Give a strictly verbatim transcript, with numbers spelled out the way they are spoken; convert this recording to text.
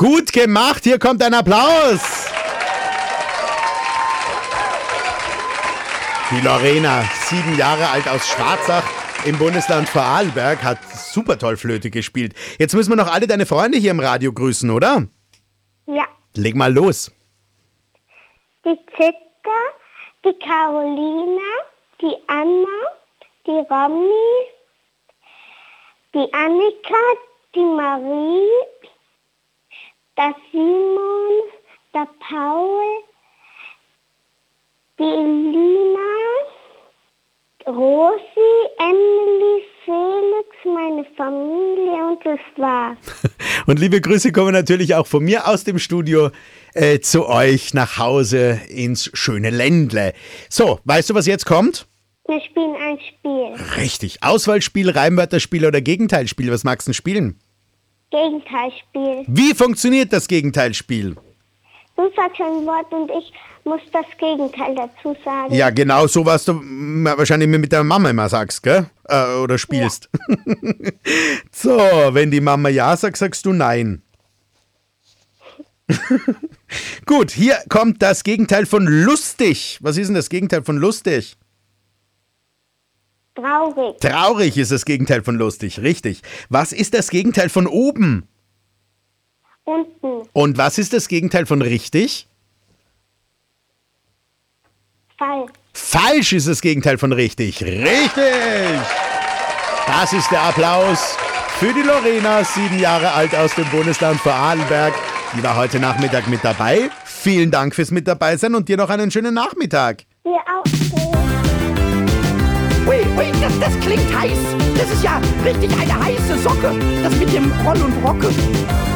Gut gemacht, hier kommt ein Applaus. Die Lorena, sieben Jahre alt aus Schwarzach im Bundesland Vorarlberg, hat super toll Flöte gespielt. Jetzt müssen wir noch alle deine Freunde hier im Radio grüßen, oder? Ja. Leg mal los. Die Zitka, die Carolina, die Anna, die Romy, die Annika, die Marie, der Simon, der Paul, die Elina, Rosi, Emily, Felix, meine Familie und das war's. Und liebe Grüße kommen natürlich auch von mir aus dem Studio äh, zu euch nach Hause ins schöne Ländle. So, weißt du, was jetzt kommt? Wir spielen ein Spiel. Richtig. Auswahlspiel, Reimwörterspiel oder Gegenteilspiel. Was magst du denn spielen? Gegenteilspiel. Wie funktioniert das Gegenteilspiel? Du sagst ein Wort und ich muss das Gegenteil dazu sagen. Ja, genau so, was du mm, wahrscheinlich mit der Mama immer sagst, gell? Äh, oder spielst. Ja. So, wenn die Mama ja sagt, sagst du nein. Gut, hier kommt das Gegenteil von lustig. Was ist denn das Gegenteil von lustig? Traurig. Traurig ist das Gegenteil von lustig, richtig. Was ist das Gegenteil von oben? Unten. Und was ist das Gegenteil von richtig? Falsch. Falsch ist das Gegenteil von richtig. Richtig! Das ist der Applaus für die Lorena, sieben Jahre alt aus dem Bundesland Vorarlberg. Die war heute Nachmittag mit dabei. Vielen Dank fürs Mit dabei sein und dir noch einen schönen Nachmittag. Wir auch. Ui, ui, das, das klingt heiß. Das ist ja richtig eine heiße Socke. Das mit dem Roll und Rocke.